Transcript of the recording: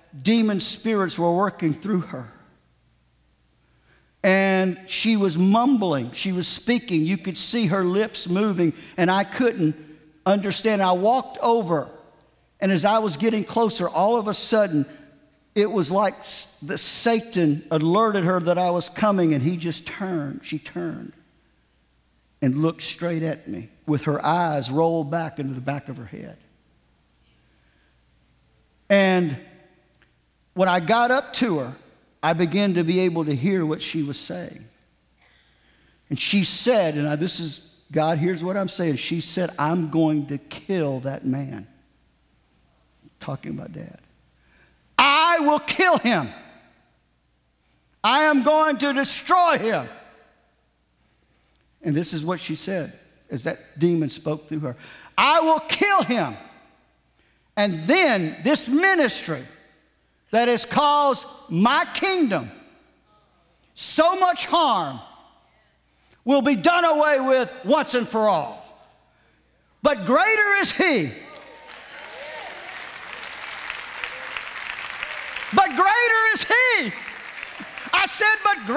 demon spirits were working through her. And she was mumbling. She was speaking. You could see her lips moving, and I couldn't understand. I walked over, and as I was getting closer, all of a sudden, it was like the Satan alerted her that I was coming, and he just turned. She turned and looked straight at me with her eyes rolled back into the back of her head. And when I got up to her, I began to be able to hear what she was saying. And she said, and this is, God, here's what I'm saying. She said, I'm going to kill that man. Talking about Dad. I will kill him. I am going to destroy him. And this is what she said as that demon spoke through her. I will kill him. And then this ministry that has caused my kingdom so much harm will be done away with once and for all. But greater is he. But greater is he. I said, but greater